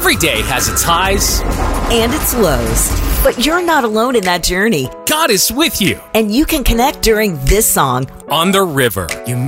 Every day has its highs and its lows. But you're not alone in that journey. God is with you. And you can connect during this song. On the river. You